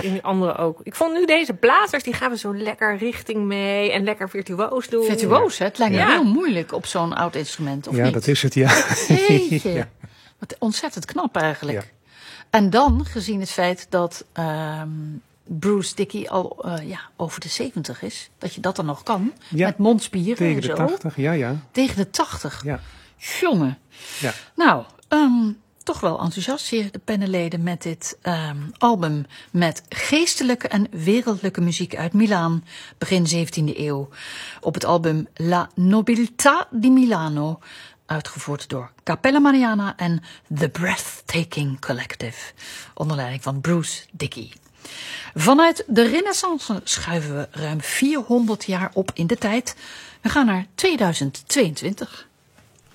in die andere ook. Ik vond nu deze blazers, die gaan we zo lekker richting mee en lekker virtuoos doen. Virtuoos, hè? Het lijkt me heel moeilijk op zo'n oud instrument, of niet? Ja, dat is het, ja. Jeetje. Ja. Wat ontzettend knap eigenlijk. Ja. En dan, gezien het feit dat Bruce Dickey al over de 70 is, dat je dat dan nog kan, Ja. met mondspieren Tegen en de zo. 80, ja. Tegen de 80. Ja. Jongen. Ja. Nou, toch wel enthousiast hier, de pennenleden, met dit album met geestelijke en wereldlijke muziek uit Milaan, begin 17e eeuw. Op het album La Nobiltà di Milano, uitgevoerd door Cappella Mariana en The Breathtaking Collective, onder leiding van Bruce Dickey. Vanuit de Renaissance schuiven we ruim 400 jaar op in de tijd. We gaan naar 2022.